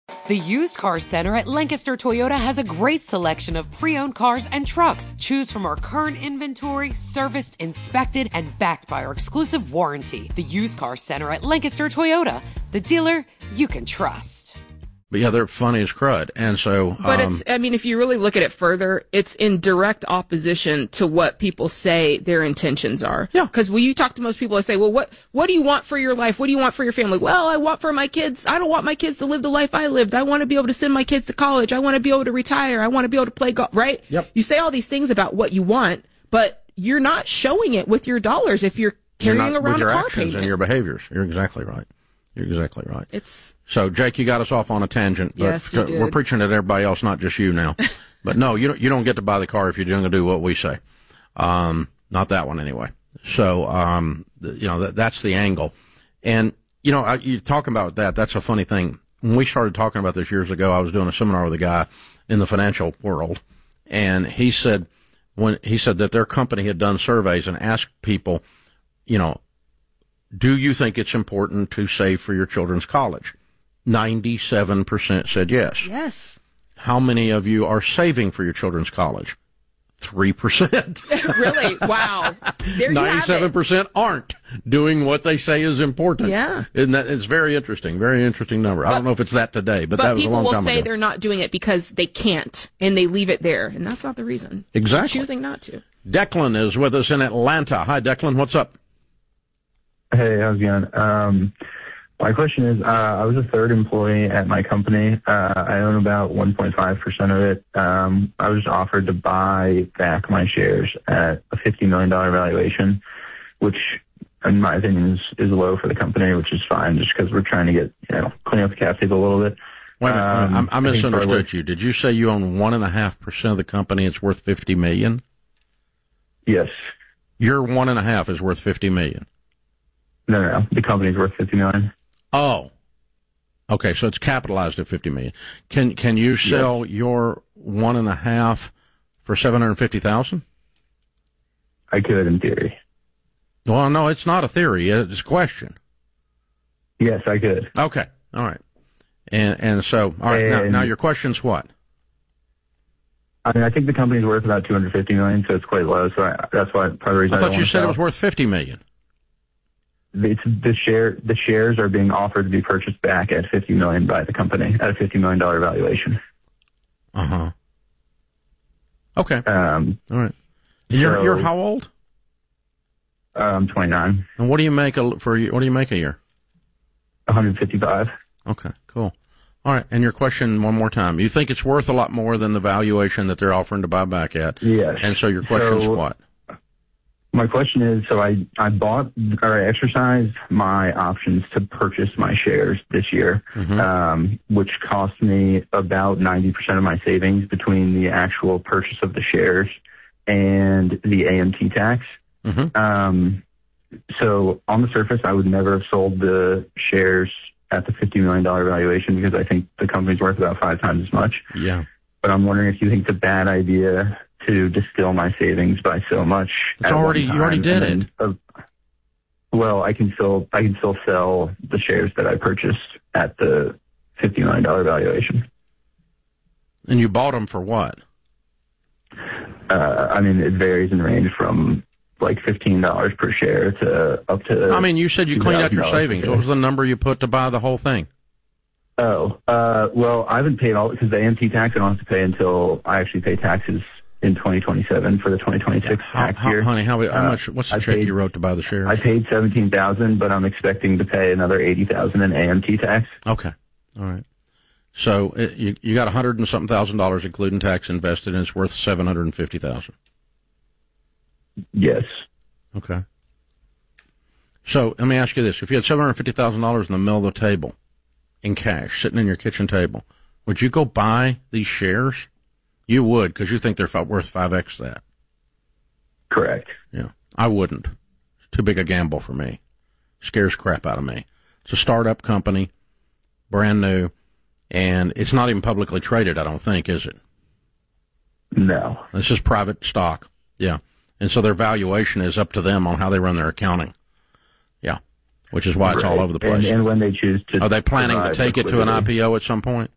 The Used Car Center at Lancaster Toyota has a great selection of pre-owned cars and trucks. Choose from our current inventory, serviced, inspected, and backed by our exclusive warranty. The Used Car Center at Lancaster Toyota, the dealer you can trust. But yeah, they're funny as crud. And so, but if you really look at it further, it's in direct opposition to what people say their intentions are. Yeah. Because when you talk to most people, they say, well, what do you want for your life? What do you want for your family? Well, I want for my kids. I don't want my kids to live the life I lived. I want to be able to send my kids to college. I want to be able to retire. I want to be able to play golf, right? Yep. You say all these things about what you want, but you're not showing it with your dollars if you're carrying around with your a car actions payment. and your behaviors. You're exactly right. You're exactly right. So, Jake, you got us off on a tangent. But yes, you did. We're preaching at everybody else, not just you now. But no, you don't get to buy the car if you're going to do what we say. Not that one anyway. So, that's the angle. And, you're talking about that. That's a funny thing. When we started talking about this years ago, I was doing a seminar with a guy in the financial world, and he said that their company had done surveys and asked people, do you think it's important to save for your children's college? 97% said yes. Yes. How many of you are saving for your children's college? 3%. Really? Wow. There 97% aren't doing what they say is important. Yeah. And it's very interesting number. I don't know if it's that today, but that was a long time ago. But people will say they're not doing it because they can't, and they leave it there, and that's not the reason. Exactly. They're choosing not to. Declan is with us in Atlanta. Hi, Declan. What's up? Hey, how's it going? My question is, I was a third employee at my company. I own about 1.5% of it. I was offered to buy back my shares at a $50 million valuation, which, in my opinion, is low for the company, which is fine, just because we're trying to get, clean up the cap table a little bit. Wait a minute, I misunderstood you. Did you say you own 1.5% of the company? It's worth $50 million? Yes. Your 1.5 is worth $50 million. No. The company's worth $50 million. Oh. Okay, so it's capitalized at $50 million. Can you sell your 1.5 for $750,000? I could, in theory. Well, no, it's not a theory. It's a question. Yes, I could. Okay. All right. And so, all right. Now your question's what? I think the company's worth about $250 million, so it's quite low. So that's why part of the reason I thought you said it was worth $50 million. It's the shares are being offered to be purchased back at $50 million by the company at a $50 million valuation. Okay. All right. And you're how old? I'm 29. And what do you make what do you make a year? 155. Okay, cool. All right. And your question one more time. You think it's worth a lot more than the valuation that they're offering to buy back at? Yes. And so your question's what? My question is, so I exercised my options to purchase my shares this year, which cost me about 90% of my savings between the actual purchase of the shares and the AMT tax. So on the surface, I would never have sold the shares at the $50 million valuation because I think the company's worth about 5 times as much. Yeah. But I'm wondering if you think it's a bad idea to distill my savings by so much. You already did it. Well, I can still sell the shares that I purchased at the $50 million valuation. And you bought them for what? It varies in range from like $15 per share to up to. You said you cleaned out your savings. What was the number you put to buy the whole thing? Well, I haven't paid all because the AMT tax I don't have to pay until I actually pay taxes in 2027 for the 2026 tax year. Honey, how much? What's the check you wrote to buy the shares? I paid $17,000, but I'm expecting to pay another $80,000 in AMT tax. Okay, all right. So you got $100 and something $1,000 including tax invested, and it's worth $750,000. Yes. Okay. So let me ask you this: if you had $750,000 in the middle of the table, in cash, sitting in your kitchen table, would you go buy these shares? You would, because you think they're worth 5x that. Correct. Yeah. I wouldn't. It's too big a gamble for me. Scares crap out of me. It's a startup company, brand new, and it's not even publicly traded, I don't think, is it? No. This is private stock. Yeah. And so their valuation is up to them on how they run their accounting. Yeah. Which is why it's all over the place. And when they choose to. Are they planning to take it to an IPO at some point?